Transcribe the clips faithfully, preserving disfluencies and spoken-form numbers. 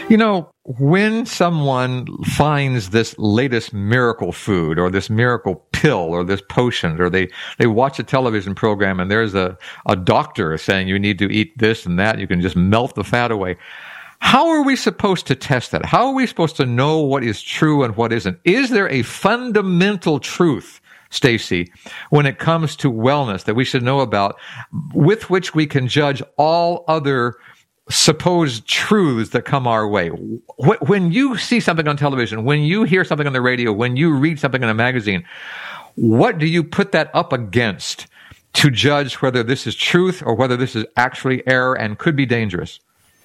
You know, when someone finds this latest miracle food or this miracle pill or this potion, or they, they watch a television program and there's a, a doctor saying you need to eat this and that, you can just melt the fat away. How are we supposed to test that? How are we supposed to know what is true and what isn't? Is there a fundamental truth, Stacy, when it comes to wellness that we should know about, with which we can judge all other supposed truths that come our way? When you see something on television, when you hear something on the radio, when you read something in a magazine, what do you put that up against to judge whether this is truth or whether this is actually error and could be dangerous?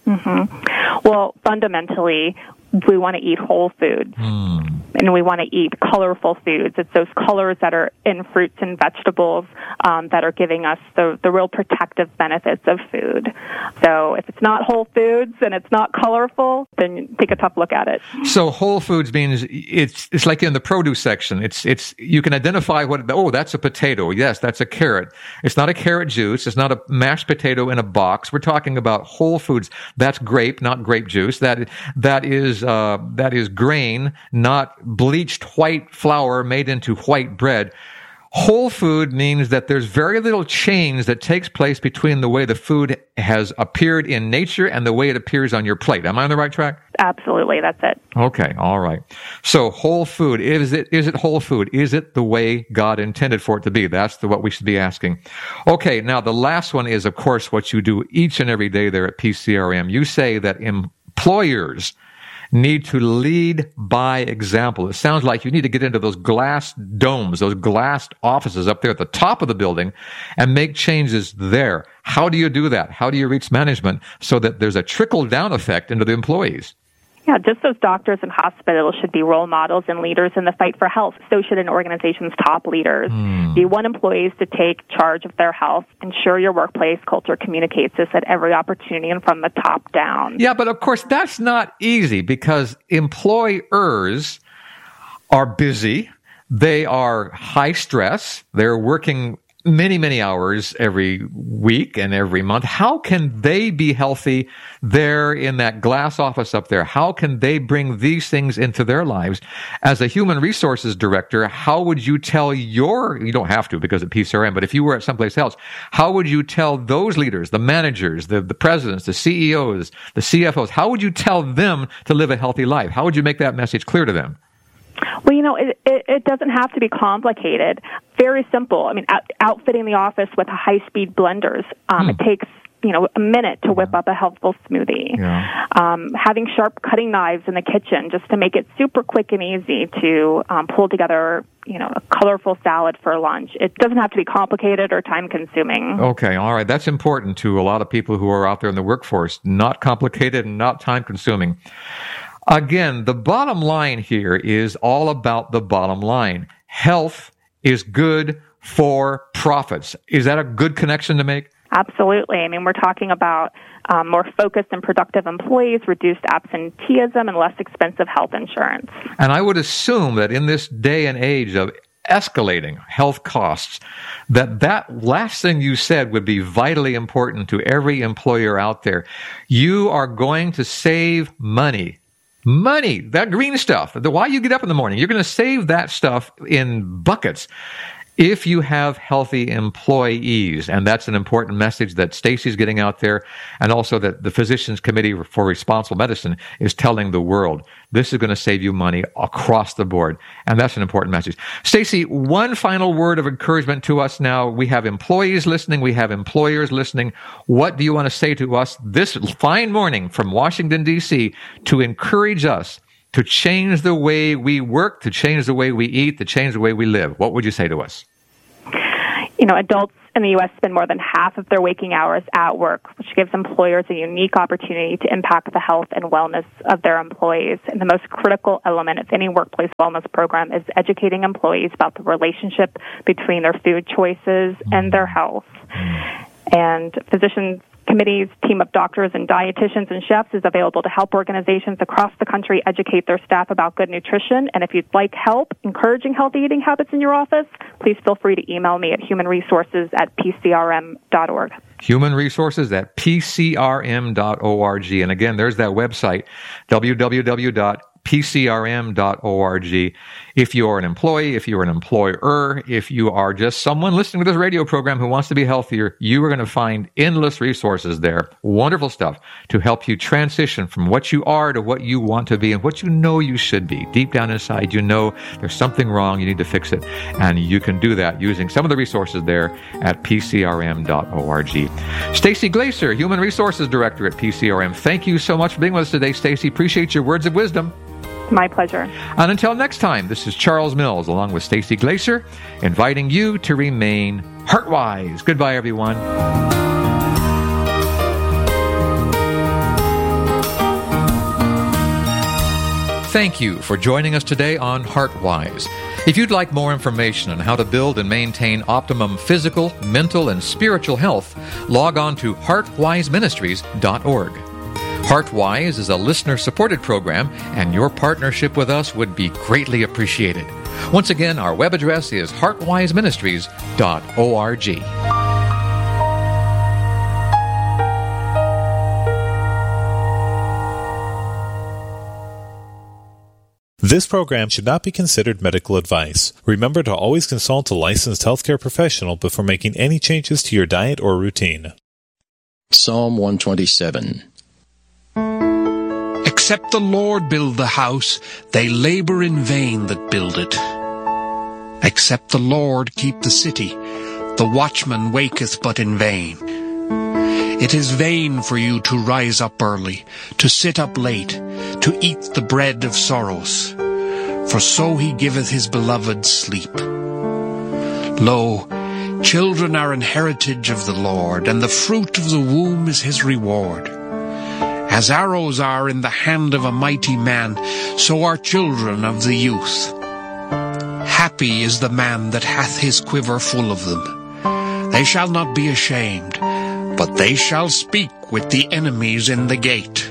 Mm-hmm. Well, fundamentally, we want to eat whole foods, mm. and we want to eat colorful foods. It's those colors that are in fruits and vegetables um, that are giving us the, the real protective benefits of food. So if it's not whole foods and it's not colorful, then take a tough look at it. So whole foods means it's it's like in the produce section. It's it's you can identify what, oh, that's a potato. Yes, that's a carrot. It's not a carrot juice. It's not a mashed potato in a box. We're talking about whole foods. That's grape, not grape juice. That that is Uh, that is grain, not bleached white flour made into white bread. Whole food means that there's very little change that takes place between the way the food has appeared in nature and the way it appears on your plate. Am I on the right track? Absolutely, that's it. Okay, all right. So whole food, is it is it whole food? Is it the way God intended for it to be? That's the, what we should be asking. Okay, now the last one is, of course, what you do each and every day there at P C R M. You say that employers need to lead by example. It sounds like you need to get into those glass domes, those glass offices up there at the top of the building and make changes there. How do you do that? How do you reach management so that there's a trickle-down effect into the employees? Yeah, just as doctors and hospitals should be role models and leaders in the fight for health, so should an organization's top leaders. Mm. You want employees to take charge of their health. Ensure your workplace culture communicates this at every opportunity and from the top down. Yeah, but of course that's not easy because employers are busy. They are high stress. They're working many, many hours every week and every month. How can they be healthy there in that glass office up there? How can they bring these things into their lives? As a human resources director, how would you tell your, you don't have to because at P C R M, but if you were at someplace else, how would you tell those leaders, the managers, the, the presidents, the C E Os, the C F Os, how would you tell them to live a healthy life? How would you make that message clear to them? Well, you know, it, it, it doesn't have to be complicated. Very simple. I mean, out, outfitting the office with high-speed blenders. Um, hmm. It takes, you know, a minute to whip up a healthful smoothie. Yeah. Um, having sharp cutting knives in the kitchen just to make it super quick and easy to um, pull together, you know, a colorful salad for lunch. It doesn't have to be complicated or time-consuming. Okay, all right. That's important to a lot of people who are out there in the workforce. Not complicated and not time-consuming. Again, the bottom line here is all about the bottom line. Health is good for profits. Is that a good connection to make? Absolutely. I mean, we're talking about um, more focused and productive employees, reduced absenteeism, and less expensive health insurance. And I would assume that in this day and age of escalating health costs, that that last thing you said would be vitally important to every employer out there. You are going to save money. Money, that green stuff, the why you get up in the morning, you're going to save that stuff in buckets if you have healthy employees. And that's an important message that Stacy's getting out there, and also that the Physicians Committee for Responsible Medicine is telling the world. This is going to save you money across the board. And that's an important message. Stacy, one final word of encouragement to us now. We have employees listening. We have employers listening. What do you want to say to us this fine morning from Washington, D C to encourage us to change the way we work, to change the way we eat, to change the way we live? What would you say to us? You know, adults in the U S spend more than half of their waking hours at work, which gives employers a unique opportunity to impact the health and wellness of their employees. And the most critical element of any workplace wellness program is educating employees about the relationship between their food choices and their health. And physicians committee's team of doctors and dietitians and chefs is available to help organizations across the country educate their staff about good nutrition. And if you'd like help encouraging healthy eating habits in your office, please feel free to email me at human resources at p c r m dot org. Human Resources at p c r m dot org. And again, there's that website, w w w dot p c r m dot org. If you're an employee, if you're an employer, if you are just someone listening to this radio program who wants to be healthier, you are going to find endless resources there. Wonderful stuff to help you transition from what you are to what you want to be and what you know you should be. Deep down inside, you know there's something wrong, you need to fix it. And you can do that using some of the resources there at p c r m dot org. Stacy Glaser, Human Resources Director at P C R M. Thank you so much for being with us today, Stacy. Appreciate your words of wisdom. My pleasure. And until next time, this is Charles Mills along with Stacy Glaser, inviting you to remain heart-wise. Goodbye, everyone. Thank you for joining us today on HeartWise. If you'd like more information on how to build and maintain optimum physical, mental, and spiritual health, log on to heart wise ministries dot org. HeartWise is a listener-supported program, and your partnership with us would be greatly appreciated. Once again, our web address is heart wise ministries dot org. This program should not be considered medical advice. Remember to always consult a licensed healthcare professional before making any changes to your diet or routine. Psalm one twenty-seven. Except the Lord build the house, they labor in vain that build it. Except the Lord keep the city, the watchman waketh but in vain. It is vain for you to rise up early, to sit up late, to eat the bread of sorrows. For so he giveth his beloved sleep. Lo, children are an heritage of the Lord, and the fruit of the womb is his reward. As arrows are in the hand of a mighty man, so are children of the youth. Happy is the man that hath his quiver full of them. They shall not be ashamed, but they shall speak with the enemies in the gate.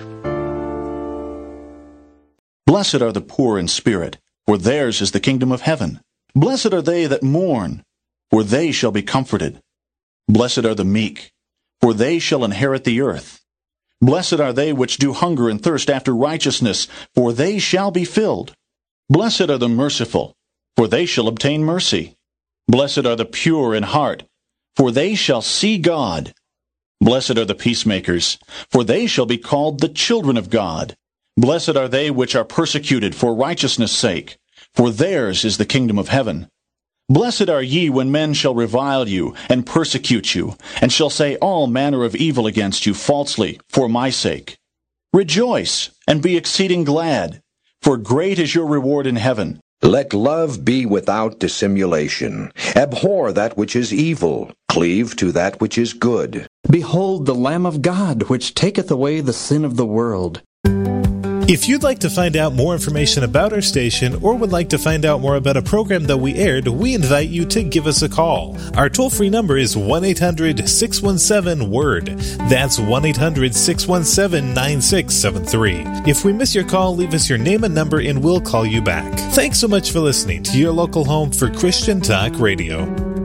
Blessed are the poor in spirit, for theirs is the kingdom of heaven. Blessed are they that mourn, for they shall be comforted. Blessed are the meek, for they shall inherit the earth. Blessed are they which do hunger and thirst after righteousness, for they shall be filled. Blessed are the merciful, for they shall obtain mercy. Blessed are the pure in heart, for they shall see God. Blessed are the peacemakers, for they shall be called the children of God. Blessed are they which are persecuted for righteousness' sake, for theirs is the kingdom of heaven. Blessed are ye when men shall revile you, and persecute you, and shall say all manner of evil against you falsely, for my sake. Rejoice, and be exceeding glad, for great is your reward in heaven. Let love be without dissimulation. Abhor that which is evil. Cleave to that which is good. Behold the Lamb of God, which taketh away the sin of the world. If you'd like to find out more information about our station or would like to find out more about a program that we aired, we invite you to give us a call. Our toll-free number is one eight hundred six one seven word. That's one eight hundred six one seven nine six seven three. If we miss your call, leave us your name and number and we'll call you back. Thanks so much for listening to your local home for Christian Talk Radio.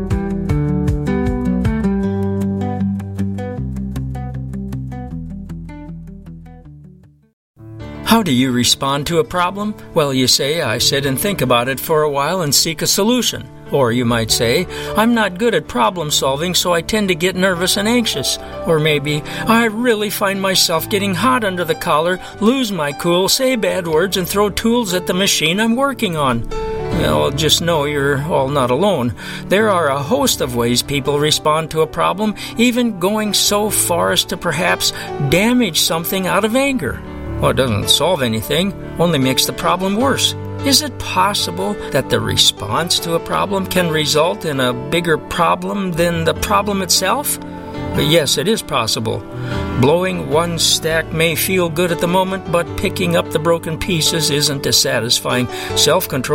How do you respond to a problem? Well, you say, I sit and think about it for a while and seek a solution. Or you might say, I'm not good at problem solving, so I tend to get nervous and anxious. Or maybe, I really find myself getting hot under the collar, lose my cool, say bad words, and throw tools at the machine I'm working on. Well, just know you're all not alone. There are a host of ways people respond to a problem, even going so far as to perhaps damage something out of anger. Well, it doesn't solve anything, only makes the problem worse. Is it possible that the response to a problem can result in a bigger problem than the problem itself? Yes, it is possible. Blowing one stack may feel good at the moment, but picking up the broken pieces isn't as satisfying. Self-control